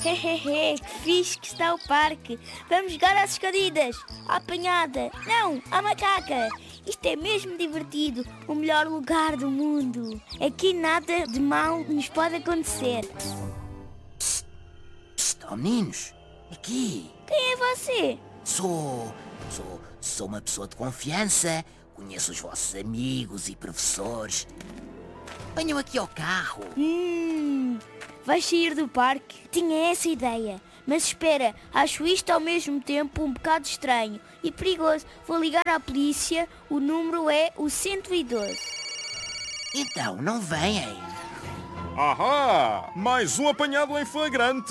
Hehehe, que fixe que está o parque. Vamos jogar às escondidas, à apanhada, não, à macaca. Isto é mesmo divertido, o melhor lugar do mundo. Aqui nada de mal nos pode acontecer. Oh, meninos, aqui. Quem é você? Sou uma pessoa de confiança. Conheço os vossos amigos e professores. Venham aqui ao carro. Vais sair do parque? Tinha essa ideia. Mas espera, acho isto ao mesmo tempo um bocado estranho e perigoso. Vou ligar à polícia, o número é o 112. Então, não vêm. Ahá! Mais um apanhado em flagrante!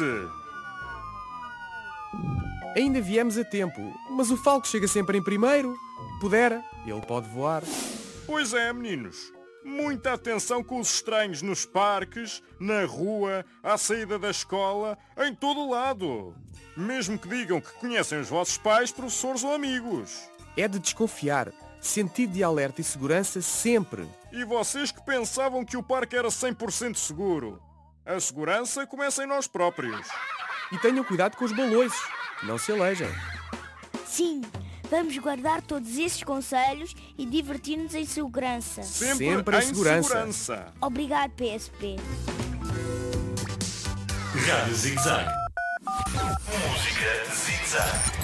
Ainda viemos a tempo, mas o Falco chega sempre em primeiro. Pudera, ele pode voar. Pois é, meninos. Muita atenção com os estranhos nos parques, na rua, à saída da escola, em todo o lado. Mesmo que digam que conhecem os vossos pais, professores ou amigos. É de desconfiar. Sentido de alerta e segurança sempre. E vocês que pensavam que o parque era 100% seguro. A segurança começa em nós próprios. E tenham cuidado com os balões, que não se alejem. Sim, vamos guardar todos esses conselhos e divertir-nos em segurança. Sempre em em segurança. segurança. Obrigado, PSP. Rádio Zig Zag. Música Zig Zag.